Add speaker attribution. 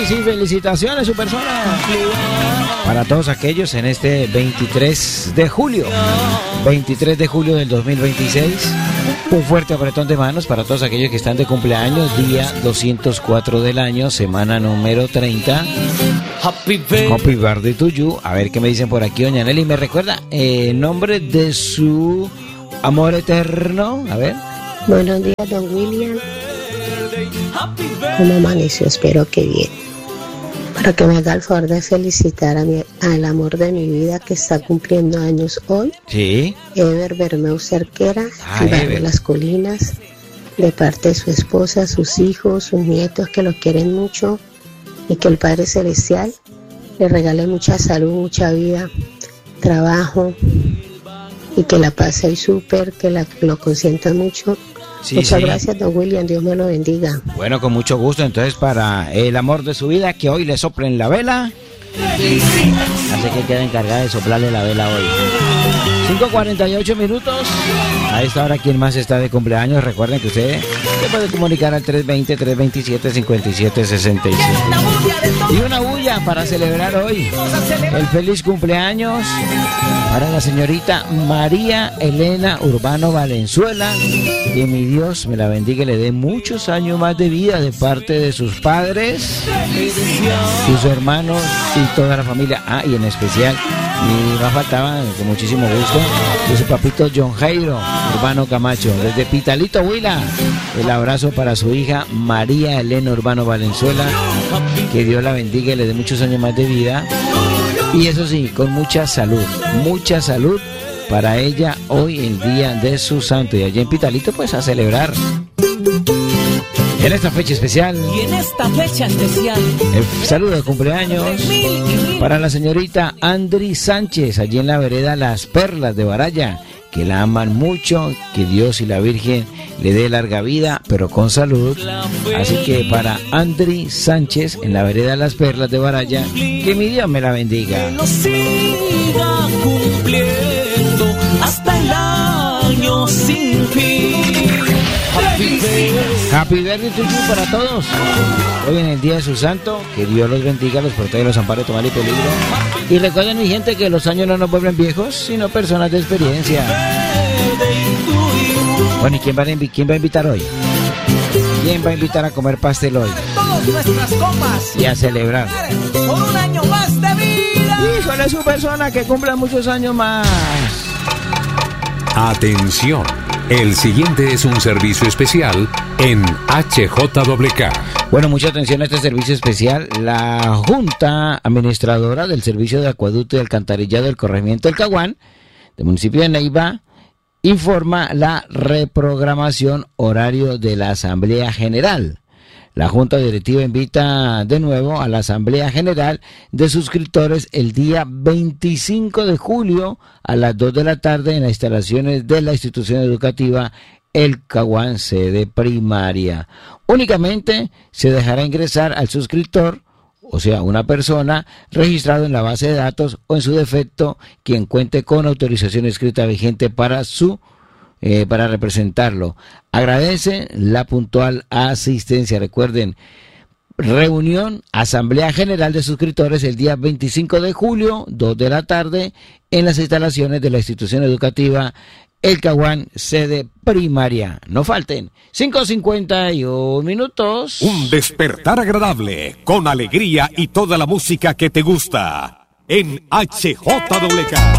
Speaker 1: sí, felicitaciones su persona. Para todos aquellos en este 23 de julio del 2026, un fuerte apretón de manos para todos aquellos que están de cumpleaños, día 204 del año, semana número 30. Happy birthday to you. A ver qué me dicen por aquí, doña Nelly. ¿Me recuerda el nombre de su amor eterno? A ver.
Speaker 2: Buenos días, don William. ¿Cómo amaneció? Espero que bien. Para que me haga el favor de felicitar al amor de mi vida que está cumpliendo años hoy.
Speaker 1: Sí.
Speaker 2: Ever Bermeu Cerquera, de Las Colinas, de parte de su esposa, sus hijos, sus nietos que lo quieren mucho, y que el Padre Celestial le regale mucha salud, mucha vida, trabajo, y que la pase ahí súper, que lo consienta mucho. Sí, muchas gracias, don William, Dios me lo bendiga.
Speaker 1: Bueno, con mucho gusto. Entonces, para el amor de su vida, que hoy le soplen la vela. Así que queda encargada de soplarle la vela hoy. 5:48 minutos. A esta hora, ¿quién más está de cumpleaños? Recuerden que usted se puede comunicar al 320-327-5767. Y una bulla para celebrar hoy el feliz cumpleaños para la señorita María Elena Urbano Valenzuela. Que mi Dios me la bendiga y le dé muchos años más de vida de parte de sus padres, sus hermanos y toda la familia. Ah, y en especial, ni más faltaba, con muchísimo gusto, de su papito John Jairo Urbano Camacho. Desde Pitalito, Huila, el abrazo para su hija María Elena Urbano Valenzuela. Que Dios la bendiga y le dé muchos años más de vida. Y eso sí, con mucha salud para ella hoy, el día de su santo. Y allá en Pitalito, pues a celebrar. En esta fecha especial. El saludo de cumpleaños para la señorita Andri Sánchez, allí en la vereda Las Perlas de Baraya. Que la aman mucho, que Dios y la Virgen le dé larga vida, pero con salud. Así que para Andri Sánchez, en la vereda Las Perlas de Baraya, que mi Dios me la bendiga.
Speaker 3: Que nos siga cumpliendo hasta el año sin fin.
Speaker 1: Happy birthday to you para todos. Hoy en el día de su santo, que Dios los bendiga, los proteja, los ampare de mal y peligro. Y recuerden, mi gente, que los años no nos vuelven viejos, sino personas de experiencia. Bueno, ¿y quién va a invitar hoy? ¿Quién va a invitar a comer pastel hoy? Y a celebrar.
Speaker 3: Por un año más de vida.
Speaker 1: Híjole, su persona que cumpla muchos años más.
Speaker 4: Atención. El siguiente es un servicio especial en HJWK.
Speaker 1: Bueno, mucha atención a este servicio especial. La Junta Administradora del Servicio de Acueducto y Alcantarillado del Corregimiento del Caguán, del municipio de Neiva, informa la reprogramación horario de la Asamblea General. La Junta Directiva invita de nuevo a la Asamblea General de Suscriptores el día 25 de julio a las 2 de la tarde en las instalaciones de la institución educativa El Caguán, sede primaria. Únicamente se dejará ingresar al suscriptor, o sea, una persona registrado en la base de datos o en su defecto quien cuente con autorización escrita vigente para representarlo. Agradece la puntual asistencia. Recuerden, reunión, Asamblea General de Suscriptores el día 25 de julio, 2 de la tarde, en las instalaciones de la institución educativa El Caguán, sede primaria. No falten. 5:51 minutos.
Speaker 4: Un despertar agradable, con alegría y toda la música que te gusta, en HJWK.